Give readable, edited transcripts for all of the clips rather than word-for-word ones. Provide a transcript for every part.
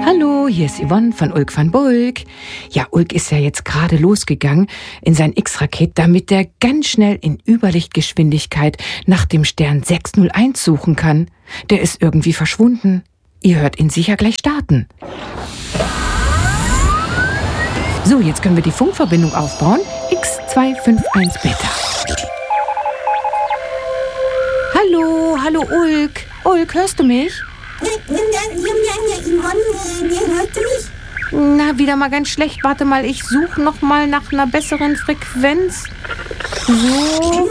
Hallo, hier ist Yvonne von Ulk van Bulk. Ja, Ulk ist ja jetzt gerade losgegangen in sein X-Raket, damit er ganz schnell in Überlichtgeschwindigkeit nach dem Stern 601 suchen kann. Der ist irgendwie verschwunden. Ihr hört ihn sicher gleich starten. So, jetzt können wir die Funkverbindung aufbauen. X251 Beta. Hallo Ulk. Ulk, hörst du mich? Hörst du mich? Na, wieder mal ganz schlecht. Warte mal, ich suche noch mal nach einer besseren Frequenz. So.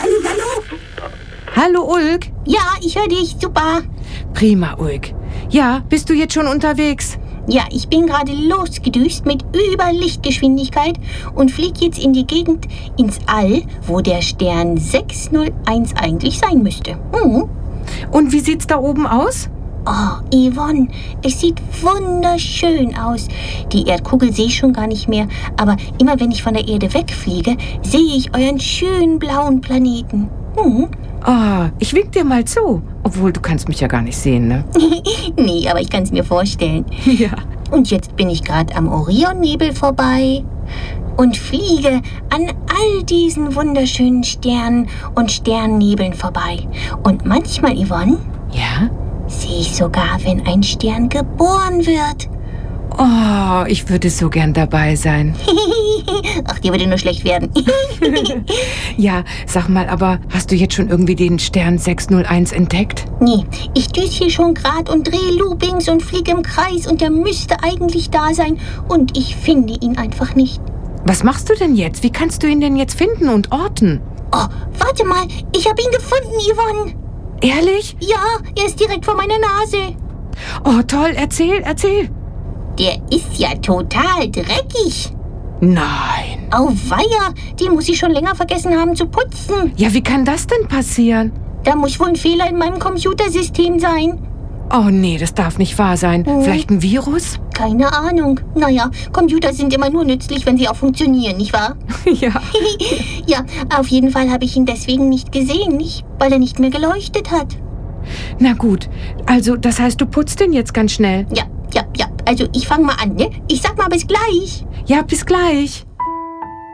Hallo Ulk. Ja, ich höre dich, super. Prima, Ulk. Ja, bist du jetzt schon unterwegs? Ja, ich bin gerade losgedüst mit Überlichtgeschwindigkeit und fliege jetzt in die Gegend ins All, wo der Stern 601 eigentlich sein müsste. Und wie sieht's da oben aus? Oh, Yvonne, es sieht wunderschön aus. Die Erdkugel sehe ich schon gar nicht mehr, aber immer wenn ich von der Erde wegfliege, sehe ich euren schönen blauen Planeten. Oh, ich wink dir mal zu. Obwohl, du kannst mich ja gar nicht sehen, ne? Nee, aber ich kann es mir vorstellen. Ja. Und jetzt bin ich gerade am Orionnebel vorbei und fliege an all diesen wunderschönen Sternen und Sternnebeln vorbei. Und manchmal, Yvonne, Ja? sehe ich sogar, wenn ein Stern geboren wird. Oh, ich würde so gern dabei sein. Ach, dir würde nur schlecht werden. Ja, sag mal, aber hast du jetzt schon irgendwie den Stern 601 entdeckt? Nee, ich düse hier schon grad und drehe Loopings und fliege im Kreis und der müsste eigentlich da sein und ich finde ihn einfach nicht. Was machst du denn jetzt? Wie kannst du ihn denn jetzt finden und orten? Oh, warte mal, ich habe ihn gefunden, Yvonne. Ehrlich? Ja, er ist direkt vor meiner Nase. Oh, toll, erzähl. Der ist ja total dreckig. Nein. Auweia, den muss ich schon länger vergessen haben zu putzen. Ja, wie kann das denn passieren? Da muss wohl ein Fehler in meinem Computersystem sein. Oh nee, das darf nicht wahr sein. Vielleicht ein Virus? Keine Ahnung. Naja, Computer sind immer nur nützlich, wenn sie auch funktionieren, nicht wahr? Ja. Ja, auf jeden Fall habe ich ihn deswegen nicht gesehen, nicht, weil er nicht mehr geleuchtet hat. Na gut, also das heißt, du putzt den jetzt ganz schnell. Ja. Also ich fange mal an, ne? Ich sag mal bis gleich. Ja, bis gleich.